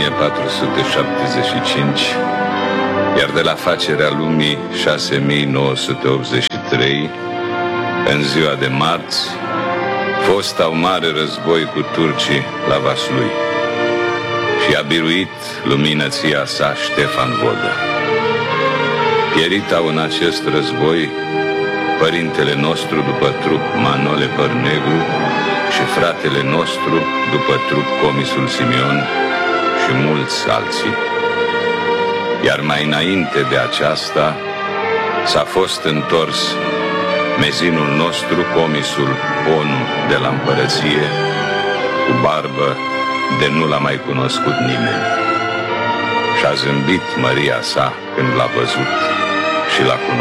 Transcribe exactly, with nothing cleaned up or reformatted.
mie patru sute șaptezeci și cinci, iar de la facerea lumii șase mii nouă sute optzeci și trei, în ziua de marți, fost au mare război cu turcii la Vaslui și a biruit luminăția sa Ștefan Vodă. Pierit au în acest război părintele nostru după trup Manole Părnegru și fratele nostru după trup Comisul Simion și mulți alții. Iar mai înainte de aceasta s-a fost întors mezinul nostru, Comisul Onu de la împărăție, cu barbă de nu l-a mai cunoscut nimeni. Și-a zâmbit măria sa când l-a văzut și l-a cunoscut.